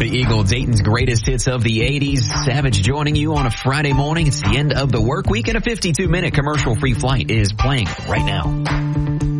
The Eagle, Dayton's greatest hits of the 80s. Savage joining you on a Friday morning. It's the end of the work week, and a 52-minute commercial-free flight is playing right now.